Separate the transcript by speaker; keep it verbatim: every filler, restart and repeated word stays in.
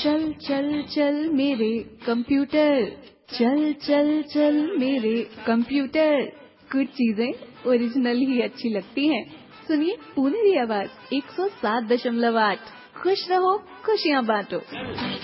Speaker 1: चल चल चल मेरे कंप्यूटर, चल चल चल मेरे कंप्यूटर। कुछ चीजें ओरिजिनल ही अच्छी लगती हैं। सुनिए पुनेरी आवाज एक सौ सात दशमलव आठ। खुश रहो, खुशियाँ बांटो।